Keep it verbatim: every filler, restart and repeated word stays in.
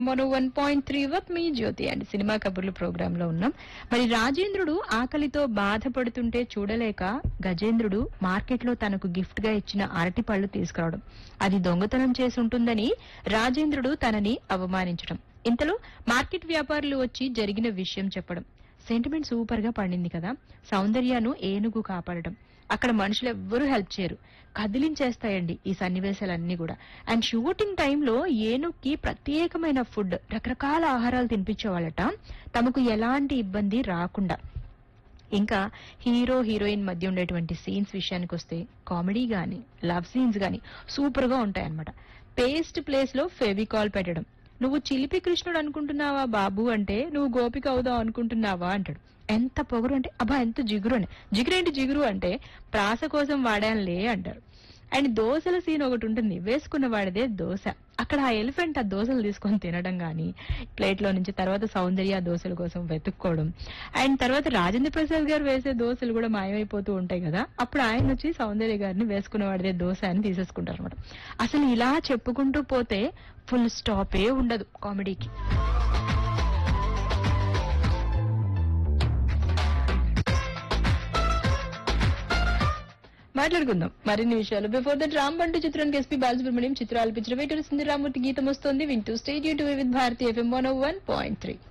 మరో one point three వత్ me Jyothi and cinema కబుర్లు programme లో ఉన్నాం. మరి రాజేంద్రుడు ఆకలితో బాధపడుతుంటే చూడలేక గజేంద్రుడు మార్కెట్ లో తనకు గిఫ్ట్ గా ఇచ్చిన అరటి పళ్ళు తీసుకురావడం, అది దొంగతనం చేసి ఉంటుందని రాజేంద్రుడు తనని అవమానించడం, ఇంతలో మార్కెట్ వ్యాపారులు వచ్చి జరిగిన విషయం చెప్పడం. సెంటిమెంట్ సూపర్ గా పండింది కదా. సౌందర్యను ఏనుగు కాపాడడం, అక్కడ మనుషులు ఎవ్వరూ హెల్ప్ చేయరు, కదిలించేస్తాయండి ఈ సన్నివేశాలన్నీ కూడా. అండ్ షూటింగ్ టైంలో ఏనుగుకి ప్రత్యేకమైన ఫుడ్, రకరకాల ఆహారాలు తినిపించేవాళ్ళట, తమకు ఎలాంటి ఇబ్బంది రాకుండా. ఇంకా హీరో హీరోయిన్ మధ్య ఉండేటువంటి సీన్స్ విషయానికి వస్తే కామెడీ గానీ లవ్ సీన్స్ గానీ సూపర్ గా ఉంటాయన్నమాట. పేస్ట్ ప్లేస్ లో ఫెవికాల్ పెట్టడం, నువ్వు చిలిపి కృష్ణుడు అనుకుంటున్నావా బాబు అంటే నువ్వు గోపిక అవుదాం అనుకుంటున్నావా అంటాడు. ఎంత పొగరు అంటే అబ్బా ఎంత జిగురు అని. జిగురేంటి జిగురు అంటే ప్రాస కోసం వాడానులే అంటారు. అండ్ దోశల సీన్ ఒకటి ఉంటుంది, వేసుకున్న వాడిదే దోశ. అక్కడ ఆ ఎలిఫెంట్ ఆ దోశలు తీసుకొని తినడం గానీ, ప్లేట్ లో నుంచి తర్వాత సౌందర్య దోశల కోసం వెతుక్కోవడం, అండ్ తర్వాత రాజేంద్ర ప్రసాద్ గారు వేసే దోశలు కూడా మాయమైపోతూ ఉంటాయి కదా, అప్పుడు ఆయన వచ్చి సౌందర్య గారిని వేసుకున్న వాడిదే దోశ అని తీసేసుకుంటారు అనమాట. అసలు ఇలా చెప్పుకుంటూ పోతే ఫుల్ స్టాపే ఉండదు కామెడీకి. మాట్లాడుకుందాం మరిన్ని విషయాలు. బిఫోర్ దట్ రాంబంటు చిత్రానికి ఎస్పీ బాలసుబ్రహ్మణ్యం చిత్రాలు పిచ్చిన వెయిటర్ రామూర్తి గీతం వస్తుంది. వింటూ stadium to with Bharati FM one point three.